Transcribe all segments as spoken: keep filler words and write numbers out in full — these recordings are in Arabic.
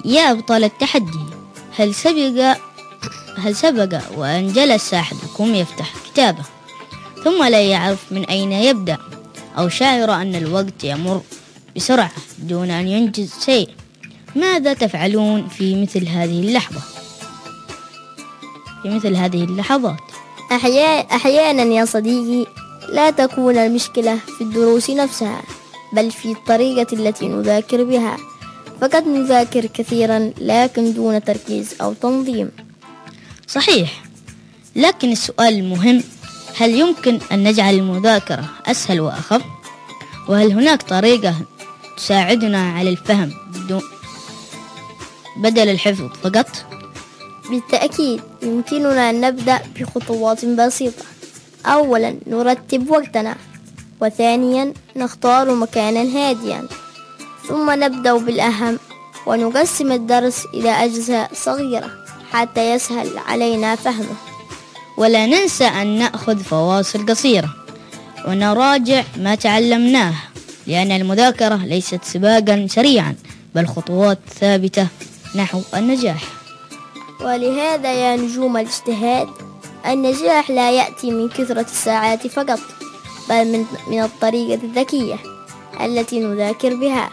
يا أبطال التحدي، هل سبق هل سبق وأن جلس أحدكم يفتح كتابه ثم لا يعرف من أين يبدأ، أو شعر أن الوقت يمر بسرعة دون أن ينجز شيء؟ ماذا تفعلون في مثل هذه اللحظة في مثل هذه اللحظات؟ أحيانا يا صديقي لا تكون المشكلة في الدروس نفسها، بل في الطريقة التي نذاكر بها. فقد نذاكر كثيرا لكن دون تركيز أو تنظيم. صحيح، لكن السؤال المهم، هل يمكن أن نجعل المذاكرة أسهل وأخف؟ وهل هناك طريقة تساعدنا على الفهم بدل الحفظ فقط؟ بالتأكيد يمكننا أن نبدأ بخطوات بسيطة. أولا نرتب وقتنا، وثانيا نختار مكانا هاديا، ثم نبدأ بالأهم ونقسم الدرس إلى أجزاء صغيرة حتى يسهل علينا فهمه. ولا ننسى أن نأخذ فواصل قصيرة ونراجع ما تعلمناه، لأن المذاكرة ليست سباقا سريعا بل خطوات ثابتة نحو النجاح. ولهذا يا نجوم الاجتهاد، النجاح لا يأتي من كثرة الساعات فقط، بل من, من الطريقة الذكية التي نذاكر بها.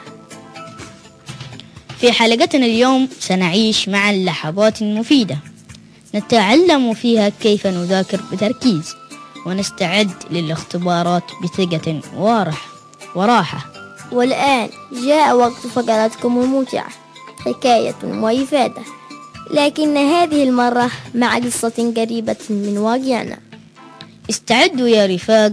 في حلقتنا اليوم سنعيش مع اللحظات المفيدة، نتعلم فيها كيف نذاكر بتركيز ونستعد للاختبارات بثقة وراحة. والآن جاء وقت فقرتكم الممتعة، حكاية وإفادة، لكن هذه المرة مع قصة قريبة من واقعنا. استعدوا يا رفاق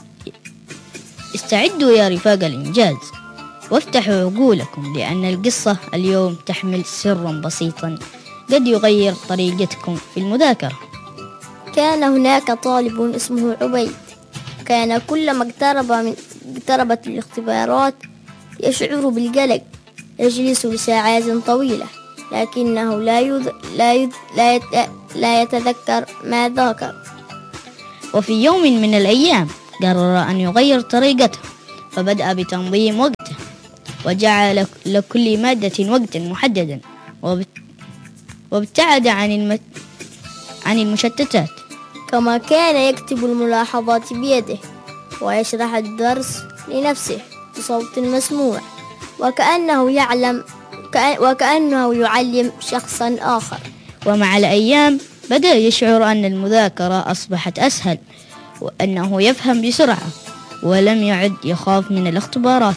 استعدوا يا رفاق الإنجاز، وافتحوا عقولكم، لأن القصة اليوم تحمل سرا بسيطا قد يغير طريقتكم في المذاكرة. كان هناك طالب اسمه عبيد، كان كلما اقترب من اقتربت الاختبارات يشعر بالقلق، يجلس لساعات طويلة لكنه لا يذ... لا, يذ... لا, يت... لا يتذكر ما ذاكر. وفي يوم من الأيام قرر أن يغير طريقته، فبدأ بتنظيم وقته وجعل لكل مادة وقتا محددا، وبت... وابتعد عن الم... عن المشتتات. كما كان يكتب الملاحظات بيده ويشرح الدرس لنفسه بصوت مسموع، وكأنه يعلم وكأنه يعلم شخصا آخر. ومع الأيام بدأ يشعر أن المذاكرة أصبحت أسهل، وأنه يفهم بسرعة، ولم يعد يخاف من الاختبارات.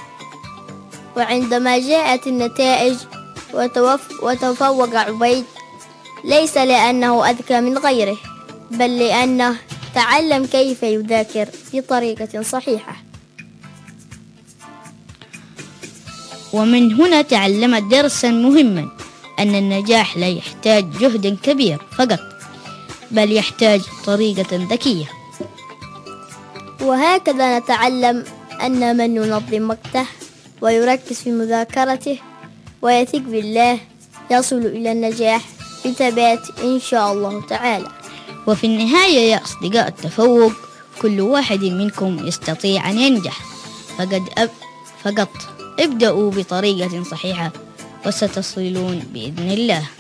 وعندما جاءت النتائج وتوف وتفوق عبيد، ليس لأنه أذكى من غيره، بل لأنه تعلم كيف يذاكر بطريقة صحيحة. ومن هنا تعلمت درسا مهما، أن النجاح لا يحتاج جهد كبير فقط، بل يحتاج طريقة ذكية. وهكذا نتعلم أن من ينظم وقته ويركز في مذاكرته ويثق بالله يصل إلى النجاح بثبات إن شاء الله تعالى. وفي النهاية يا أصدقاء التفوق، كل واحد منكم يستطيع أن ينجح، فقد أب فقط ابدأوا بطريقة صحيحة وستصلون بإذن الله.